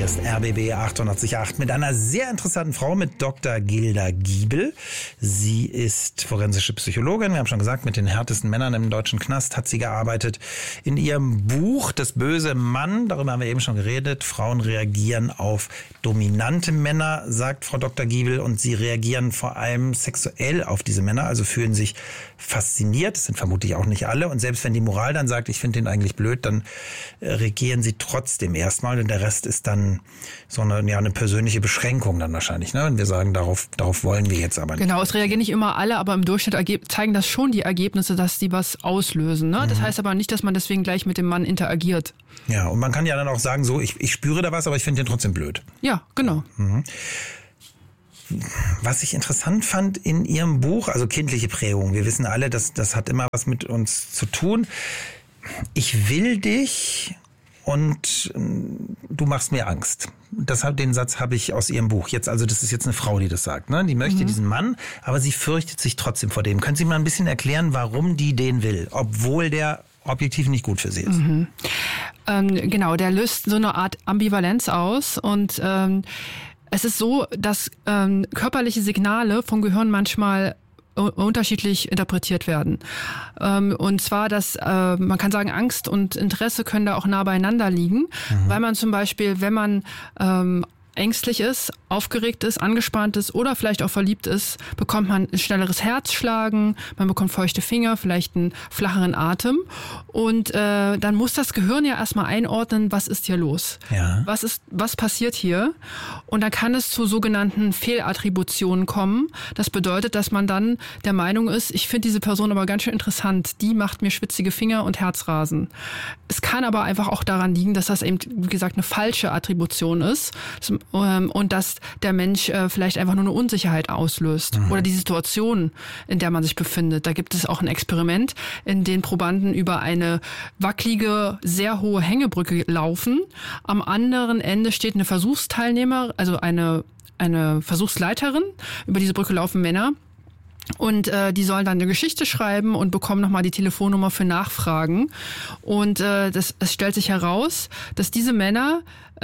Hier ist RBB 88.8 mit einer sehr interessanten Frau, mit Dr. Gilda Giebel. Sie ist forensische Psychologin. Wir haben schon gesagt, mit den härtesten Männern im deutschen Knast hat sie gearbeitet. In ihrem Buch Das böse Mann, darüber haben wir eben schon geredet, Frauen reagieren auf dominante Männer, sagt Frau Dr. Giebel. Und sie reagieren vor allem sexuell auf diese Männer, also fühlen sich fasziniert. Das sind vermutlich auch nicht alle. Und selbst wenn die Moral dann sagt, ich finde den eigentlich blöd, dann reagieren sie trotzdem erstmal. Und der Rest ist dann so eine persönliche Beschränkung dann wahrscheinlich, ne? Wenn wir sagen, darauf wollen wir jetzt aber nicht. Genau, es reagieren nicht immer alle, aber im Durchschnitt zeigen das schon die Ergebnisse, dass die was auslösen. Ne? Das heißt aber nicht, dass man deswegen gleich mit dem Mann interagiert. Ja, und man kann ja dann auch sagen, so, ich spüre da was, aber ich finde den trotzdem blöd. Ja, genau. Was ich interessant fand in Ihrem Buch, also kindliche Prägung, wir wissen alle, das hat immer was mit uns zu tun. Ich will dich und du machst mir Angst. Den Satz habe ich aus Ihrem Buch. Das ist jetzt eine Frau, die das sagt. Ne? Die möchte diesen Mann, aber sie fürchtet sich trotzdem vor dem. Können Sie mal ein bisschen erklären, warum die den will, obwohl der objektiv nicht gut für sie ist? Genau, der löst so eine Art Ambivalenz aus und es ist so, dass körperliche Signale vom Gehirn manchmal unterschiedlich interpretiert werden. Und zwar, dass man kann sagen, Angst und Interesse können da auch nah beieinander liegen, weil man zum Beispiel, wenn man ängstlich ist, aufgeregt ist, angespannt ist oder vielleicht auch verliebt ist, bekommt man ein schnelleres Herzschlagen, man bekommt feuchte Finger, vielleicht einen flacheren Atem und dann muss das Gehirn ja erstmal einordnen, was ist hier los? Ja. Was passiert hier? Und dann kann es zu sogenannten Fehlattributionen kommen. Das bedeutet, dass man dann der Meinung ist, ich finde diese Person aber ganz schön interessant, die macht mir schwitzige Finger und Herzrasen. Es kann aber einfach auch daran liegen, dass das eben, wie gesagt, eine falsche Attribution ist. Und dass der Mensch vielleicht einfach nur eine Unsicherheit auslöst oder die Situation, in der man sich befindet. Da gibt es auch ein Experiment, in dem Probanden über eine wackelige, sehr hohe Hängebrücke laufen. Am anderen Ende steht eine Versuchsteilnehmer, also eine Versuchsleiterin. Über diese Brücke laufen Männer. Und die sollen dann eine Geschichte schreiben und bekommen nochmal die Telefonnummer für Nachfragen. Und es stellt sich heraus, dass diese Männer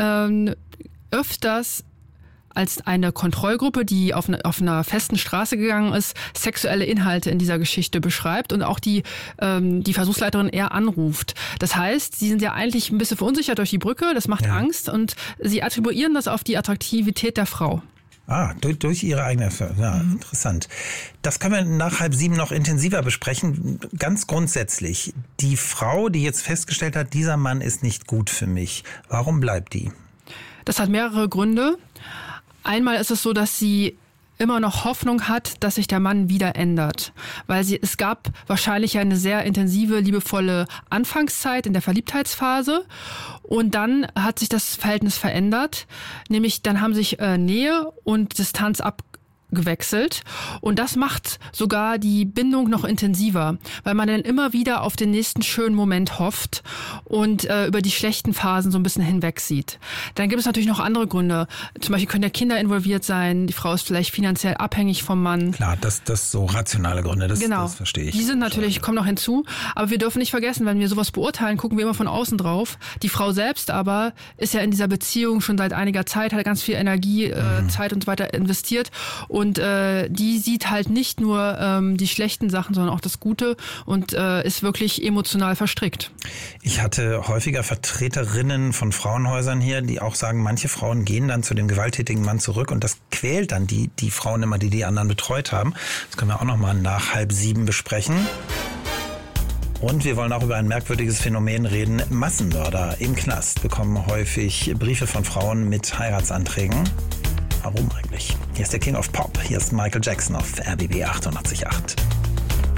öfters als eine Kontrollgruppe, die auf einer festen Straße gegangen ist, sexuelle Inhalte in dieser Geschichte beschreibt und auch die Versuchsleiterin eher anruft. Das heißt, sie sind ja eigentlich ein bisschen verunsichert durch die Brücke, das macht Angst und sie attribuieren das auf die Attraktivität der Frau. Durch ihre eigene Erfahrung. Ja, interessant. Das können wir nach 6:30 noch intensiver besprechen. Ganz grundsätzlich, die Frau, die jetzt festgestellt hat, dieser Mann ist nicht gut für mich, warum bleibt die? Das hat mehrere Gründe. Einmal ist es so, dass sie immer noch Hoffnung hat, dass sich der Mann wieder ändert. Weil es gab wahrscheinlich eine sehr intensive, liebevolle Anfangszeit in der Verliebtheitsphase. Und dann hat sich das Verhältnis verändert. Nämlich dann haben sich Nähe und Distanz abgewechselt. Und das macht sogar die Bindung noch intensiver, weil man dann immer wieder auf den nächsten schönen Moment hofft und über die schlechten Phasen so ein bisschen hinweg sieht. Dann gibt es natürlich noch andere Gründe. Zum Beispiel können ja Kinder involviert sein, die Frau ist vielleicht finanziell abhängig vom Mann. Klar, das so rationale Gründe, das verstehe ich. Die sind natürlich, kommen noch hinzu, aber wir dürfen nicht vergessen, wenn wir sowas beurteilen, gucken wir immer von außen drauf. Die Frau selbst aber ist ja in dieser Beziehung schon seit einiger Zeit, hat ganz viel Energie, Zeit und so weiter investiert. Und die sieht halt nicht nur die schlechten Sachen, sondern auch das Gute und ist wirklich emotional verstrickt. Ich hatte häufiger Vertreterinnen von Frauenhäusern hier, die auch sagen, manche Frauen gehen dann zu dem gewalttätigen Mann zurück und das quält dann die Frauen immer, die anderen betreut haben. Das können wir auch nochmal nach 6:30 besprechen. Und wir wollen auch über ein merkwürdiges Phänomen reden. Massenmörder im Knast bekommen häufig Briefe von Frauen mit Heiratsanträgen. Warum eigentlich? Hier ist der King of Pop. Hier ist Michael Jackson auf RBB 88.8.